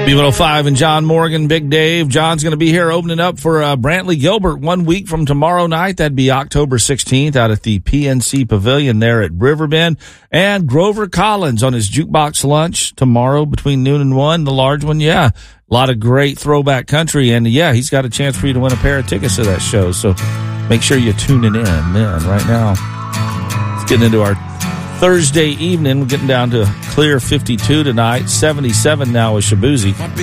B105 and John Morgan, Big Dave. John's going to be here opening up for Brantley Gilbert 1 week from tomorrow night. That'd be October 16th out at the PNC Pavilion there at Riverbend. And Grover Collins on his Jukebox Lunch tomorrow between noon and 1, the large one. Yeah, a lot of great throwback country. And, yeah, he's got a chance for you to win a pair of tickets to that show. So make sure you're tuning in, man, right now. Let's get into our Thursday evening. We're getting down to clear 52 tonight, 77 now with Shabuzi.